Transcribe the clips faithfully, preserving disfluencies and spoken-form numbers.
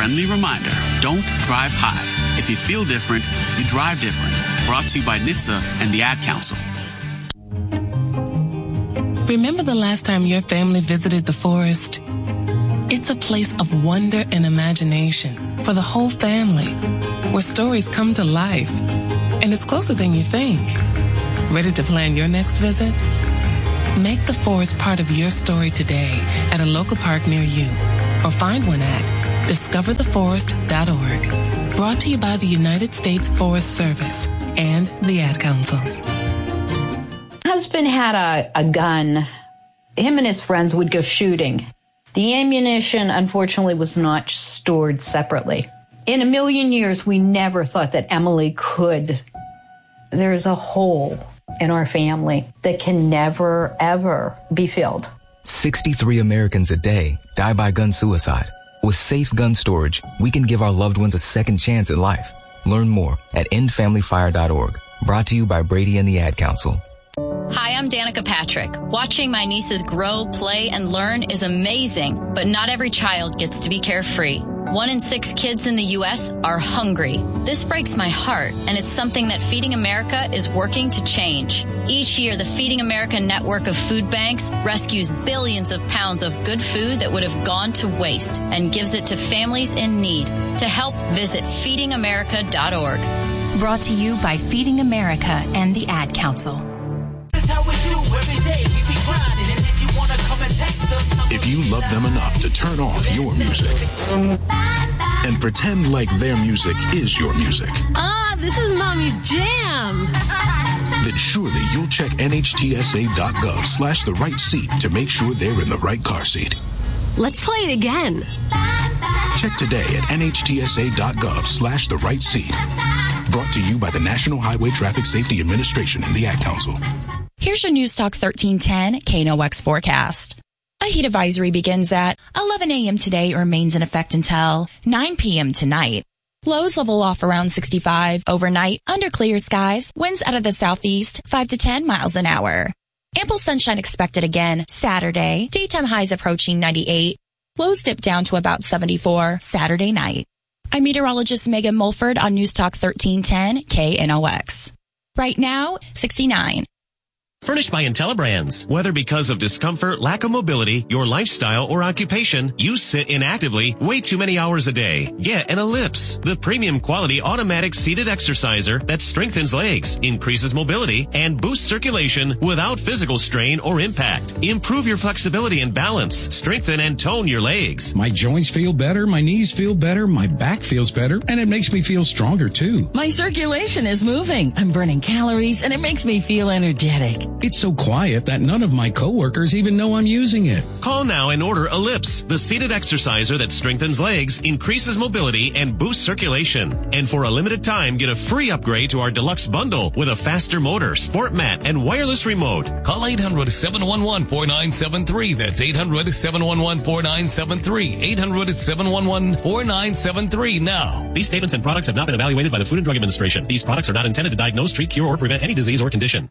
friendly reminder, don't drive high. If you feel different, you drive different. Brought to you by N H T S A and the Ad Council. Remember the last time your family visited the forest? It's a place of wonder and imagination for the whole family, where stories come to life. And it's closer than you think. Ready to plan your next visit? Make the forest part of your story today at a local park near you, or find one at discover the forest dot org. Brought to you by the United States Forest Service and the Ad Council. Husband had a, a gun. Him and his friends would go shooting. The ammunition, unfortunately, was not stored separately. In a million years, we never thought that Emily could. There's a hole in our family that can never, ever be filled. sixty-three Americans a day die by gun suicide. With safe gun storage, we can give our loved ones a second chance at life. Learn more at end family fire dot org. Brought to you by Brady and the Ad Council. Hi, I'm Danica Patrick. Watching my nieces grow, play, and learn is amazing, but not every child gets to be carefree. One in six kids in the U S are hungry. This breaks my heart, and it's something that Feeding America is working to change. Each year, the Feeding America network of food banks rescues billions of pounds of good food that would have gone to waste and gives it to families in need. To help, visit feeding america dot org. Brought to you by Feeding America and the Ad Council. If you love them enough to turn off your music and pretend like their music is your music. Ah, this is Mommy's jam. Then surely you'll check N H T S A dot gov slash the right seat to make sure they're in the right car seat. Let's play it again. Check today at N H T S A dot gov slash the right seat. Brought to you by the National Highway Traffic Safety Administration and the Ad Council. Here's your News Talk thirteen ten K N O X forecast. A heat advisory begins at eleven a.m. today and remains in effect until nine p.m. tonight. Lows level off around sixty-five. Overnight, under clear skies, winds out of the southeast, five to ten miles an hour. Ample sunshine expected again Saturday. Daytime highs approaching ninety-eight. Lows dip down to about seventy-four Saturday night. I'm meteorologist Megan Mulford on News Talk thirteen ten K N O X. Right now, sixty-nine. Furnished by IntelliBrands. Whether because of discomfort, lack of mobility, your lifestyle, or occupation, you sit inactively way too many hours a day. Get an Ellipse, the premium quality automatic seated exerciser that strengthens legs, increases mobility, and boosts circulation without physical strain or impact. Improve your flexibility and balance. Strengthen and tone your legs. My joints feel better, my knees feel better, my back feels better, and it makes me feel stronger too. My circulation is moving. I'm burning calories, and it makes me feel energetic. It's so quiet that none of my coworkers even know I'm using it. Call now and order Ellipse, the seated exerciser that strengthens legs, increases mobility, and boosts circulation. And for a limited time, get a free upgrade to our deluxe bundle with a faster motor, sport mat, and wireless remote. Call eight hundred, seven one one, four nine seven three. That's eight hundred, seven one one, four nine seven three. eight hundred, seven one one, four nine seven three now. These statements and products have not been evaluated by the Food and Drug Administration. These products are not intended to diagnose, treat, cure, or prevent any disease or condition.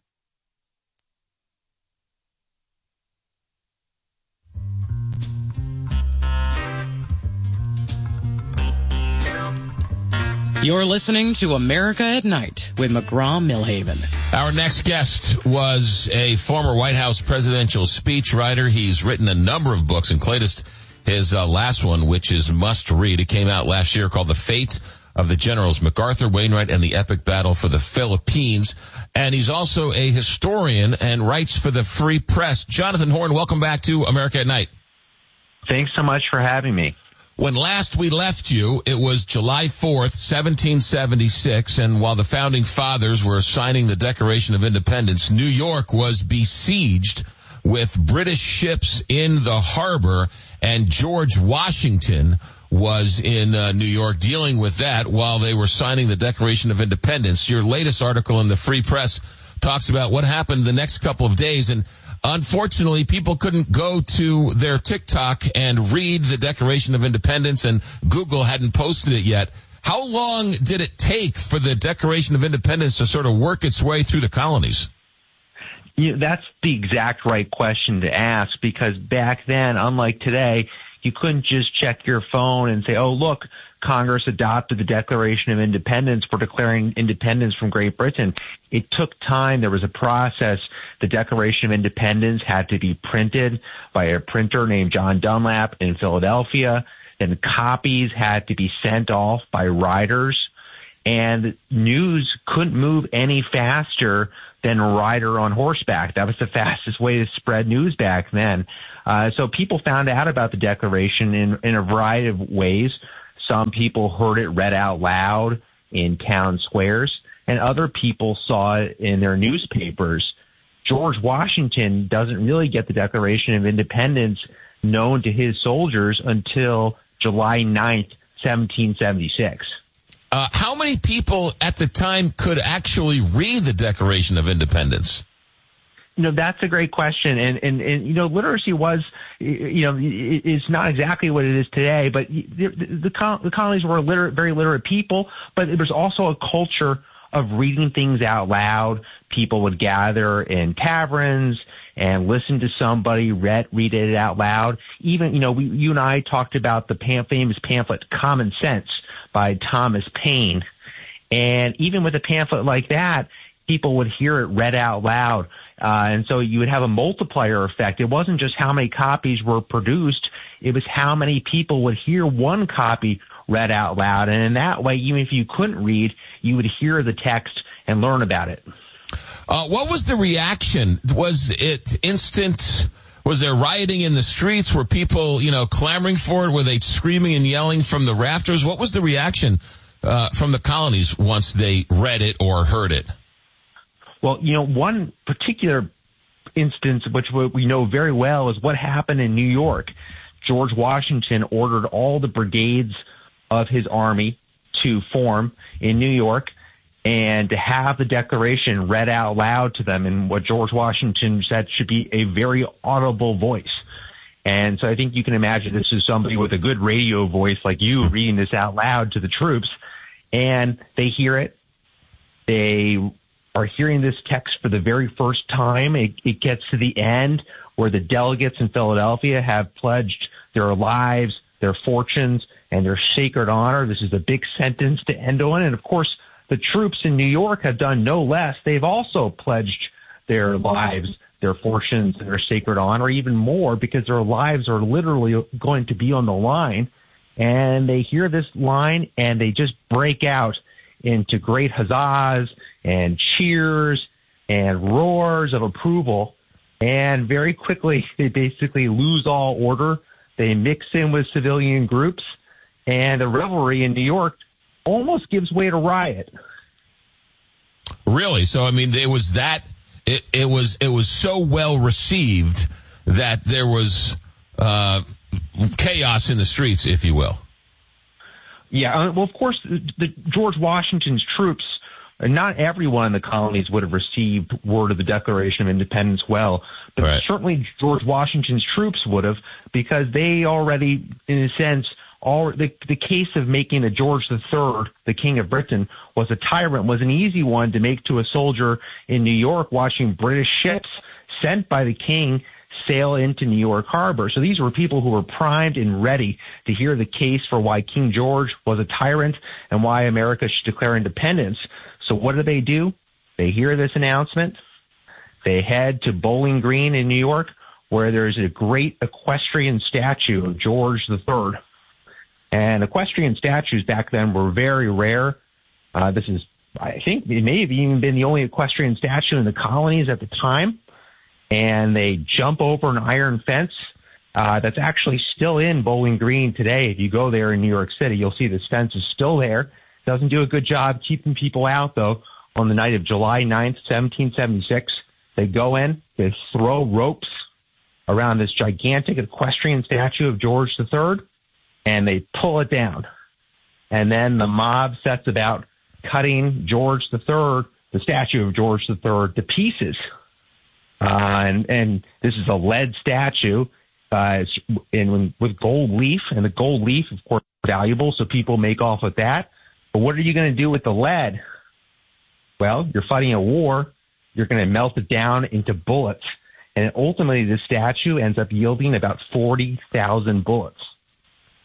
You're listening to America at Night with McGraw-Milhaven. Our next guest was a former White House presidential speechwriter. He's written a number of books, including his uh, last one, which is must read. It came out last year, called The Fate of the Generals MacArthur, Wainwright, and the Epic Battle for the Philippines. And he's also a historian and writes for the Free Press. Jonathan Horn, welcome back to America at Night. Thanks so much for having me. When last we left you, it was July fourth, seventeen seventy-six, and while the Founding Fathers were signing the Declaration of Independence, New York was besieged with British ships in the harbor, and George Washington was in uh, New York dealing with that while they were signing the Declaration of Independence. Your latest article in the Free Press talks about what happened the next couple of days, and unfortunately, people couldn't go to their TikTok and read the Declaration of Independence, and Google hadn't posted it yet. How long did it take for the Declaration of Independence to sort of work its way through the colonies? You know, that's the exact right question to ask, because back then, unlike today, You couldn't just check your phone and say, oh, look, Congress adopted the Declaration of Independence for declaring independence from Great Britain. It took time. There was a process. The Declaration of Independence had to be printed by a printer named John Dunlap in Philadelphia. Then copies had to be sent off by riders. And news couldn't move any faster than a rider on horseback. That was the fastest way to spread news back then. Uh, so people found out about the Declaration in, in a variety of ways. Some people heard it read out loud in town squares, and other people saw it in their newspapers. George Washington doesn't really get the Declaration of Independence known to his soldiers until July ninth, seventeen seventy-six. Uh, how many people at the time could actually read the Declaration of Independence? You know, that's a great question. And, and, and, you know, literacy was, you know, it's not exactly what it is today, but the, the, the colonies were literate, very literate people, but there was also a culture of reading things out loud. People would gather in taverns and listen to somebody read, read it out loud. Even, you know, we, you and I talked about the pam- famous pamphlet Common Sense by Thomas Paine. And even with a pamphlet like that, people would hear it read out loud. Uh, and so you would have a multiplier effect. It wasn't just how many copies were produced. It was how many people would hear one copy read out loud. And in that way, even if you couldn't read, you would hear the text and learn about it. Uh, what was the reaction? Was it instant? Was there rioting in the streets? Were people, you know, clamoring for it? Were they screaming and yelling from the rafters? What was the reaction uh, from the colonies once they read it or heard it? Well, you know, one particular instance, which we know very well, is what happened in New York. George Washington ordered all the brigades of his army to form in New York and to have the Declaration read out loud to them in what George Washington said should be a very audible voice. And so I think you can imagine this is somebody with a good radio voice like you reading this out loud to the troops. And they hear it. They are hearing this text for the very first time. It, it gets to the end where the delegates in Philadelphia have pledged their lives, their fortunes, and their sacred honor. This is a big sentence to end on. And of course, the troops in New York have done no less. They've also pledged their lives, their fortunes, and their sacred honor, even more, because their lives are literally going to be on the line. And they hear this line and they just break out into great huzzas and cheers and roars of approval. And very quickly, they basically lose all order. They mix in with civilian groups, and the revelry in New York almost gives way to riot. Really? So, I mean, it was that, it, it was, it was so well received that there was, uh, chaos in the streets, if you will. Yeah. Well, of course, the, the George Washington's troops, not everyone in the colonies would have received word of the Declaration of Independence well, but right. Certainly George Washington's troops would have, because they already, in a sense, all the, the case of making a George the Third, the King of Britain, was a tyrant, was an easy one to make to a soldier in New York watching British ships sent by the king sail into New York Harbor. So these were people who were primed and ready to hear the case for why King George was a tyrant and why America should declare independence. So what do they do? They hear this announcement. They head to Bowling Green in New York, where there's a great equestrian statue of George the Third. And equestrian statues back then were very rare. Uh, this is, I think, it may have even been the only equestrian statue in the colonies at the time. And they jump over an iron fence uh, that's actually still in Bowling Green today. If you go there in New York City, you'll see this fence is still there. Doesn't do a good job keeping people out, though. On the night of July ninth, seventeen seventy-six, they go in, they throw ropes around this gigantic equestrian statue of George the Third, and they pull it down. And then the mob sets about cutting George the Third, the statue of George the Third, to pieces. Uh, and, and this is a lead statue uh, in, with gold leaf, and the gold leaf, of course, is valuable, so people make off with that. But what are you going to do with the lead? Well, you're fighting a war. You're going to melt it down into bullets. And ultimately, the statue ends up yielding about forty thousand bullets.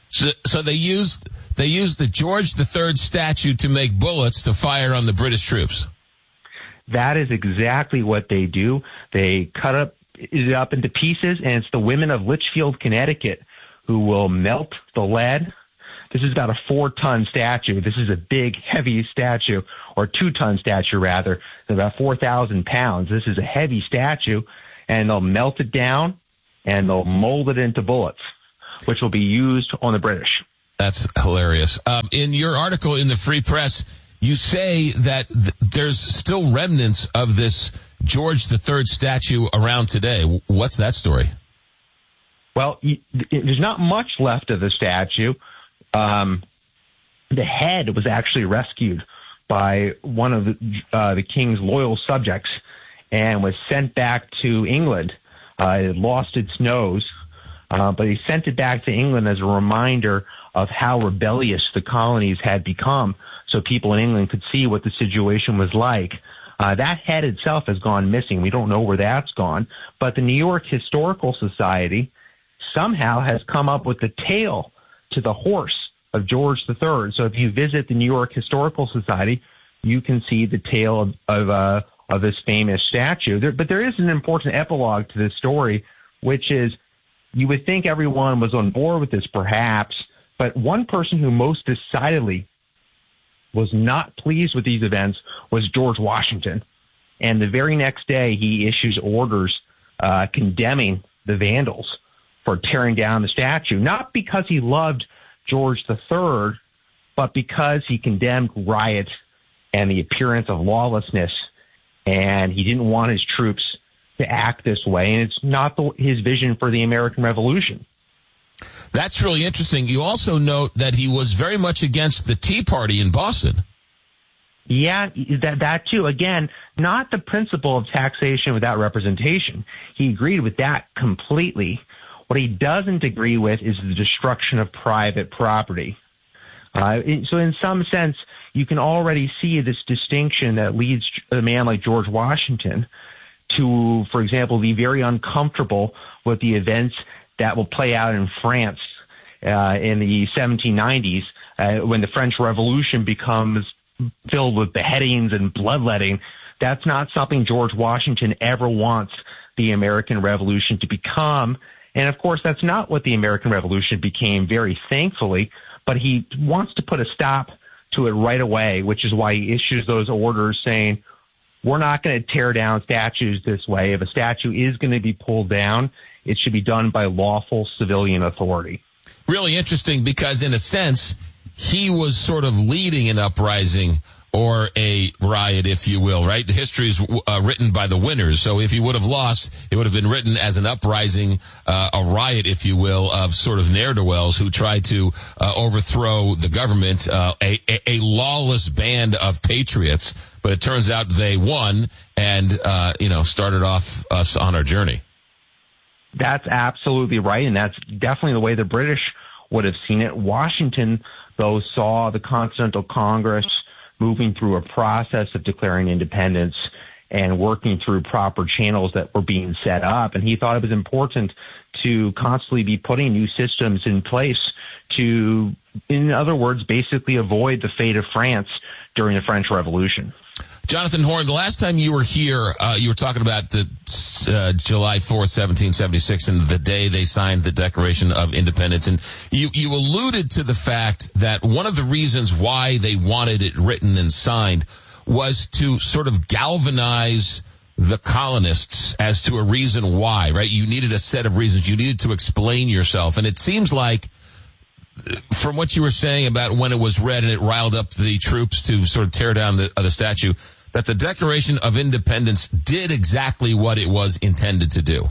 So, so they used they used the George the Third statue to make bullets to fire on the British troops. That is exactly what they do. They cut up it up into pieces, and it's the women of Litchfield, Connecticut, who will melt the lead. This is about a four-ton statue. This is a big, heavy statue, or two-ton statue, rather. It's about four thousand pounds. This is a heavy statue, and they'll melt it down, and they'll mold it into bullets, which will be used on the British. That's hilarious. Um, in your article in the Free Press, you say that th- there's still remnants of this George the Third statue around today. What's that story? Well, y- there's not much left of the statue. Um, the head was actually rescued by one of the, uh, the king's loyal subjects and was sent back to England. Uh, it lost its nose, uh, but he sent it back to England as a reminder of how rebellious the colonies had become, so people in England could see what the situation was like. Uh, that head itself has gone missing. We don't know where that's gone, but the New York Historical Society somehow has come up with the tail to the horse of George the Third. So if you visit the New York Historical Society, you can see the tail of of, uh, of this famous statue. There, but there is an important epilogue to this story, which is you would think everyone was on board with this perhaps, but one person who most decidedly was not pleased with these events was George Washington. And the very next day, he issues orders uh, condemning the vandals for tearing down the statue, not because he loved George the Third, but because he condemned riot and the appearance of lawlessness, and he didn't want his troops to act this way, and it's not the, his vision for the American Revolution. That's really interesting. You also note that he was very much against the Tea Party in Boston. Yeah, that, that too. Again, not the principle of taxation without representation. He agreed with that completely. What he doesn't agree with is the destruction of private property. Uh, so in some sense, you can already see this distinction that leads a man like George Washington to, for example, be very uncomfortable with the events that will play out in France uh, in the seventeen nineties uh, when the French Revolution becomes filled with beheadings and bloodletting. That's not something George Washington ever wants the American Revolution to become. And, of course, that's not what the American Revolution became, very thankfully, but he wants to put a stop to it right away, which is why he issues those orders saying, we're not going to tear down statues this way. If a statue is going to be pulled down, it should be done by lawful civilian authority. Really interesting because, in a sense, he was sort of leading an uprising or a riot, if you will, right? The history is uh, written by the winners. So if he would have lost, it would have been written as an uprising, uh, a riot, if you will, of sort of ne'er-do-wells who tried to uh, overthrow the government, uh, a, a lawless band of patriots. But it turns out they won and, uh, you know, started off us on our journey. That's absolutely right, and that's definitely the way the British would have seen it. Washington, though, saw the Continental Congress moving through a process of declaring independence and working through proper channels that were being set up. And he thought it was important to constantly be putting new systems in place to, in other words, basically avoid the fate of France during the French Revolution. Jonathan Horn, the last time you were here, uh, you were talking about the uh, July fourth, seventeen seventy-six, and the day they signed the Declaration of Independence. And you, you alluded to the fact that one of the reasons why they wanted it written and signed was to sort of galvanize the colonists as to a reason why, right? You needed a set of reasons. You needed to explain yourself. And it seems like, from what you were saying about when it was read and it riled up the troops to sort of tear down the, uh, the statue, that the Declaration of Independence did exactly what it was intended to do.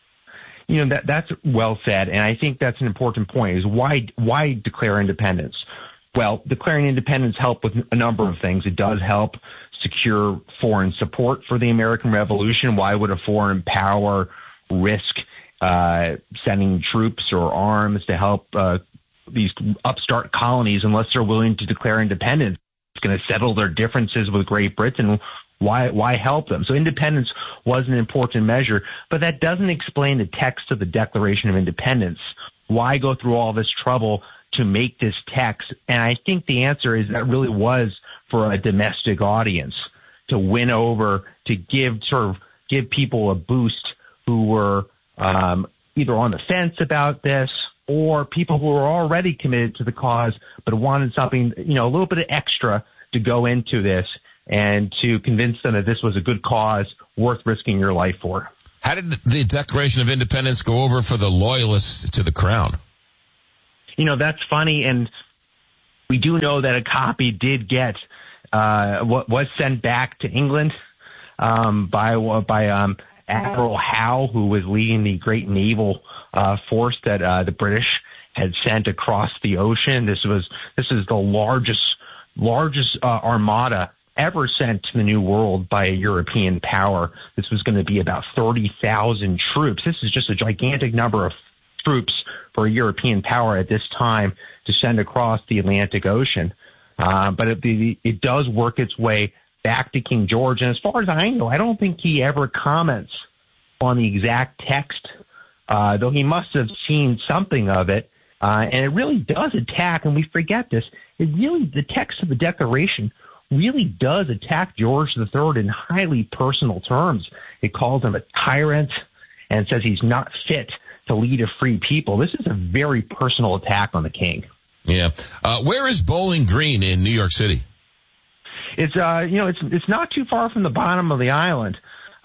You know, that that's well said, and I think that's an important point, is why why declare independence? Well, declaring independence helped with a number of things. It does help secure foreign support for the American Revolution. Why would a foreign power risk uh, sending troops or arms to help uh, these upstart colonies unless they're willing to declare independence? It's going to settle their differences with Great Britain. Why, why help them? So independence was an important measure, but that doesn't explain the text of the Declaration of Independence. Why go through all this trouble to make this text? And I think the answer is that really was for a domestic audience, to win over, to give sort of give people a boost who were um, either on the fence about this or people who were already committed to the cause but wanted something, you know, a little bit of extra to go into this and to convince them that this was a good cause worth risking your life for. How did the Declaration of Independence go over for the loyalists to the crown? You know, that's funny, and we do know that a copy did get uh, what was sent back to England um, by by um, Admiral Howe, who was leading the great naval uh, force that uh, the British had sent across the ocean. This was this is the largest largest uh, armada ever sent to the New World by a European power. This was going to be about thirty thousand troops. This is just a gigantic number of troops for a European power at this time to send across the Atlantic Ocean. Uh, but it, it, it does work its way back to King George. And as far as I know, I don't think he ever comments on the exact text, uh, though he must have seen something of it. Uh, and it really does attack, and we forget this, it really, the text of the Declaration really does attack George the Third in highly personal terms. It calls him a tyrant and says he's not fit to lead a free people. This is a very personal attack on the king. Yeah. Uh, where is Bowling Green in New York City? It's, uh, you know, it's, it's not too far from the bottom of the island.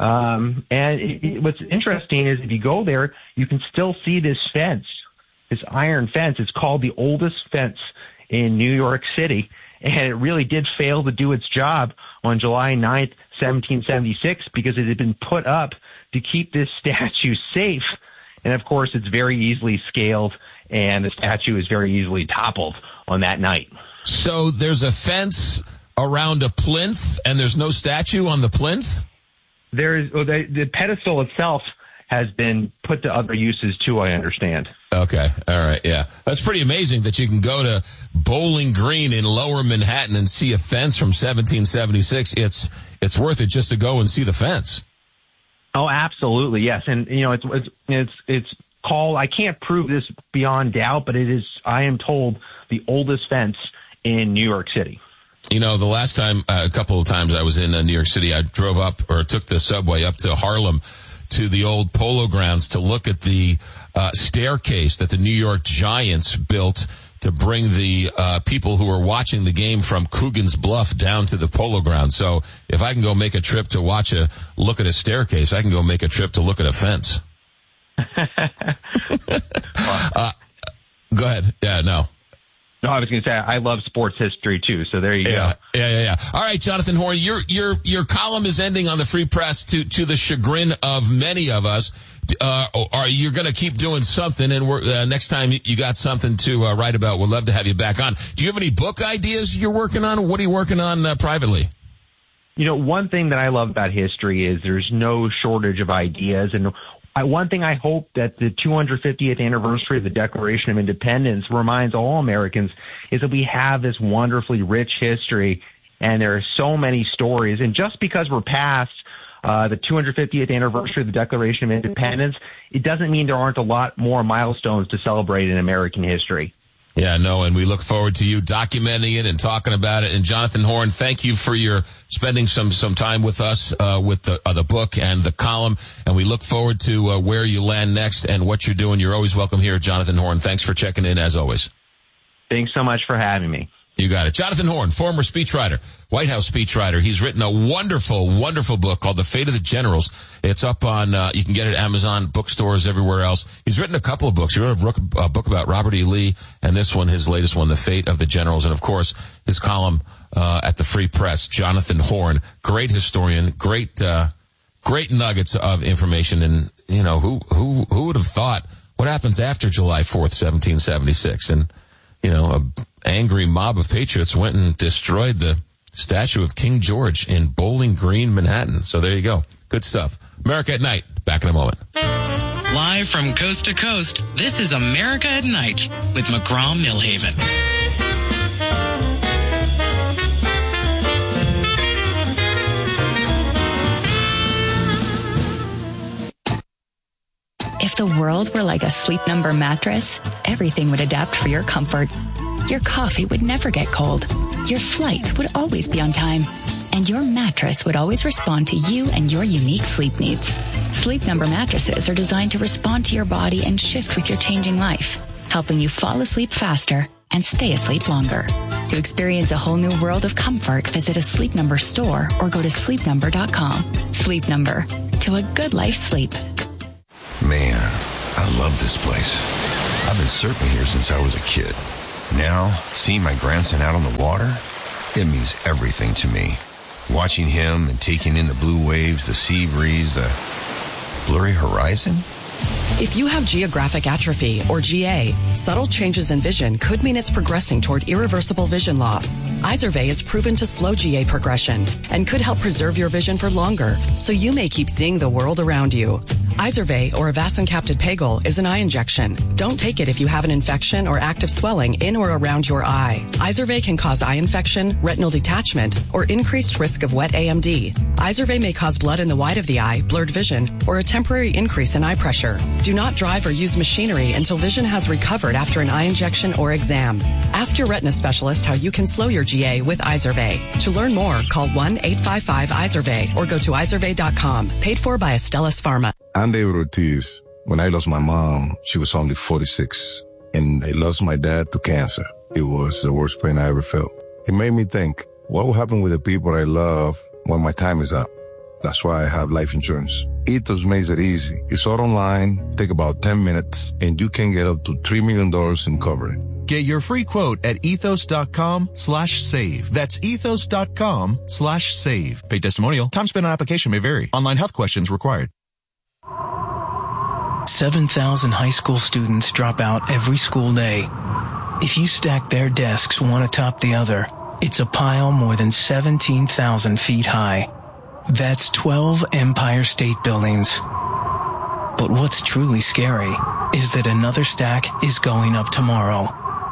Um, and it, it, what's interesting is if you go there, you can still see this fence, this iron fence. It's called the oldest fence in New York City. And it really did fail to do its job on July ninth, seventeen seventy-six, because it had been put up to keep this statue safe. And of course, it's very easily scaled, and the statue is very easily toppled on that night. So there's a fence around a plinth, and there's no statue on the plinth? There's well, the, the pedestal itself has been put to other uses too, I understand. Okay. All right. Yeah. That's pretty amazing that you can go to Bowling Green in Lower Manhattan and see a fence from seventeen seventy-six. It's, it's worth it just to go and see the fence. Oh, absolutely. Yes. And, you know, it's, it's, it's, it's called, I can't prove this beyond doubt, but it is, I am told, the oldest fence in New York City. You know, the last time, uh, a couple of times I was in uh, New York City, I drove up or took the subway up to Harlem to the old Polo Grounds to look at the uh, staircase that the New York Giants built to bring the uh, people who were watching the game from Coogan's Bluff down to the Polo Grounds. So if I can go make a trip to watch a look at a staircase, I can go make a trip to look at a fence. uh, go ahead. Yeah, no. No, I was going to say I love sports history too. So there you yeah, go. Yeah, yeah, yeah. All right, Jonathan Horn, your your your column is ending on the Free Press to to the chagrin of many of us. Uh, are you going to keep doing something? And we're, uh, next time you got something to uh, write about, we'd love to have you back on. Do you have any book ideas you're working on? What are you working on uh, privately? You know, one thing that I love about history is there's no shortage of ideas. And I, one thing I hope that the two hundred fiftieth anniversary of the Declaration of Independence reminds all Americans is that we have this wonderfully rich history, and there are so many stories. And just because we're past uh, the two hundred fiftieth anniversary of the Declaration of Independence, it doesn't mean there aren't a lot more milestones to celebrate in American history. Yeah, no, and we look forward to you documenting it and talking about it. And Jonathan Horn, thank you for your spending some some time with us uh, with the uh, the book and the column. And we look forward to uh, where you land next and what you're doing. You're always welcome here, Jonathan Horn. Thanks for checking in, as always. Thanks so much for having me. You got it. Jonathan Horn, former speechwriter, White House speechwriter. He's written a wonderful, wonderful book called The Fate of the Generals. It's up on, uh, you can get it at Amazon, bookstores, everywhere else. He's written a couple of books. He wrote a book about Robert E. Lee, and this one, his latest one, The Fate of the Generals. And of course, his column, uh, at the Free Press, Jonathan Horn, great historian, great, uh, great nuggets of information. And, you know, who, who, who would have thought what happens after July fourth, seventeen seventy-six? And, you know, a angry mob of patriots went and destroyed the statue of King George in Bowling Green, Manhattan. So there you go. Good stuff. America at Night. Back in a moment. Live from coast to coast, this is America at Night with McGraw-Milhaven. If If the world were like a Sleep Number mattress, everything would adapt for your comfort. Your coffee would never get cold. Your flight would always be on time. And your mattress would always respond to you and your unique sleep needs. Sleep Number mattresses are designed to respond to your body and shift with your changing life, helping you fall asleep faster and stay asleep longer. To experience a whole new world of comfort, visit a Sleep Number store or go to sleep number dot com. Sleep Number, to a good life sleep. Man, I love this place. I've been surfing here since I was a kid. Now, seeing my grandson out on the water, it means everything to me. Watching him and taking in the blue waves, the sea breeze, the blurry horizon. If you have geographic atrophy, or G A, subtle changes in vision could mean it's progressing toward irreversible vision loss. Izervay is proven to slow G A progression and could help preserve your vision for longer, so you may keep seeing the world around you. Izervay, or avacincaptad pegol, is an eye injection. Don't take it if you have an infection or active swelling in or around your eye. Izervay can cause eye infection, retinal detachment, or increased risk of wet A M D. Izervay may cause blood in the white of the eye, blurred vision, or a temporary increase in eye pressure. Do not drive or use machinery until vision has recovered after an eye injection or exam. Ask your retina specialist how you can slow your G A with Izervay. To learn more, call one eight five five Izervay or go to izervay dot com. Paid for by Astellas Pharma. I'm David Ortiz. When I lost my mom, she was only forty-six, and I lost my dad to cancer. It was the worst pain I ever felt. It made me think, what will happen with the people I love when my time is up? That's why I have life insurance. Ethos makes it easy. It's all online, take about ten minutes, and you can get up to three million dollars in coverage. Get your free quote at ethos.com slash save. That's ethos.com slash save. Paid testimonial. Time spent on application may vary. Online health questions required. seven thousand high school students drop out every school day. If you stack their desks one atop the other, it's a pile more than seventeen thousand feet high. That's twelve Empire State Buildings. But what's truly scary is that another stack is going up tomorrow.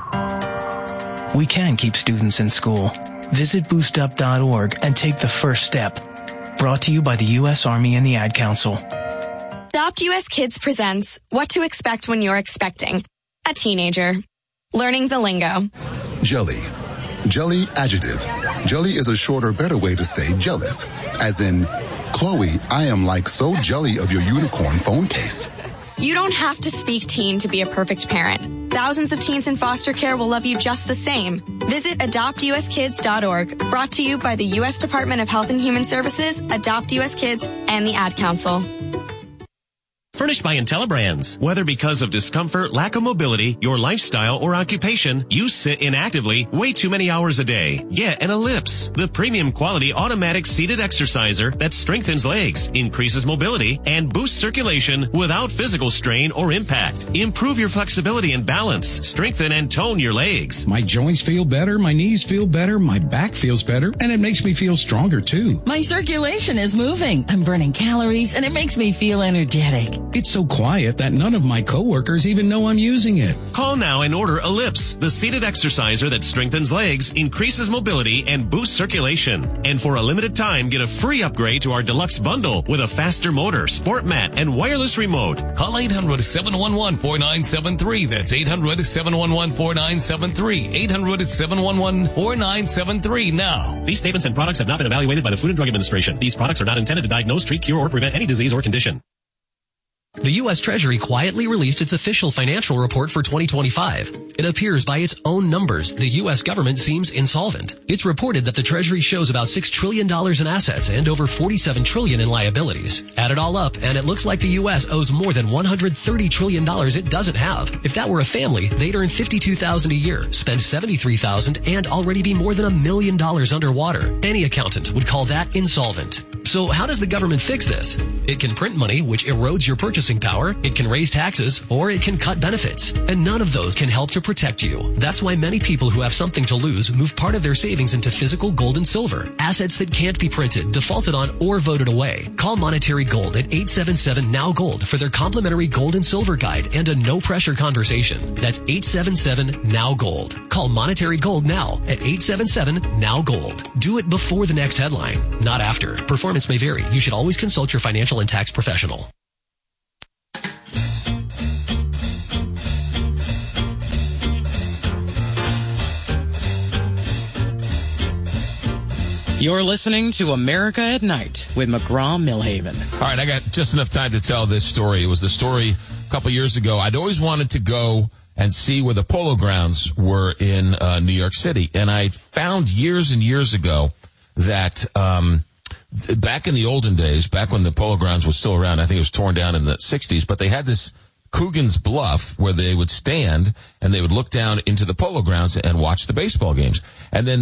We can keep students in school. Visit boost up dot org and take the first step. Brought to you by the U S Army and the Ad Council. Adopt U S Kids presents What to Expect When You're Expecting a Teenager. Learning the lingo. Jelly. Jelly adjective. Jelly is a shorter, better way to say jealous. As in, Chloe, I am like so jelly of your unicorn phone case. You don't have to speak teen to be a perfect parent. Thousands of teens in foster care will love you just the same. Visit adopt u s kids dot org. Brought to you by the U S Department of Health and Human Services, Adopt U S Kids, and the Ad Council. Furnished by IntelliBrands. Whether because of discomfort, lack of mobility, your lifestyle, or occupation, you sit inactively way too many hours a day. Get an Ellipse, the premium quality automatic seated exerciser that strengthens legs, increases mobility, and boosts circulation without physical strain or impact. Improve your flexibility and balance. Strengthen and tone your legs. My joints feel better, my knees feel better, my back feels better, and it makes me feel stronger too. My circulation is moving. I'm burning calories, and it makes me feel energetic. It's so quiet that none of my coworkers even know I'm using it. Call now and order Ellipse, the seated exerciser that strengthens legs, increases mobility, and boosts circulation. And for a limited time, get a free upgrade to our deluxe bundle with a faster motor, sport mat, and wireless remote. Call eight hundred, seven one one, four nine seven three. That's eight hundred, seven one one, four nine seven three. eight hundred, seven one one, four nine seven three now. These statements and products have not been evaluated by the Food and Drug Administration. These products are not intended to diagnose, treat, cure, or prevent any disease or condition. The U S Treasury quietly released its official financial report for twenty twenty-five. It appears by its own numbers, the U S government seems insolvent. It's reported that the Treasury shows about six trillion dollars in assets and over forty-seven trillion dollars in liabilities. Add it all up, and it looks like the U S owes more than one hundred thirty trillion dollars it doesn't have. If that were a family, they'd earn fifty-two thousand dollars a year, spend seventy-three thousand dollars, and already be more than a million dollars underwater. Any accountant would call that insolvent. So how does the government fix this? It can print money, which erodes your purchasing power, it can raise taxes, or it can cut benefits. And none of those can help to protect you. That's why many people who have something to lose move part of their savings into physical gold and silver, assets that can't be printed, defaulted on, or voted away. Call Monetary Gold at eight seven seven, N O W Gold for their complimentary gold and silver guide and a no-pressure conversation. That's eight seven seven, N O W Gold. Call Monetary Gold now at eight seven seven, N O W Gold. Do it before the next headline, not after. Performance may vary. You should always consult your financial and tax professional. You're listening to America at Night with McGraw-Millhaven. All right, I got just enough time to tell this story. It was the story a couple years ago. I'd always wanted to go and see where the Polo Grounds were in uh, New York City. And I found years and years ago that um, th- back in the olden days, back when the Polo Grounds was still around, I think it was torn down in the sixties, but they had this Coogan's Bluff where they would stand and they would look down into the Polo Grounds and watch the baseball games. And then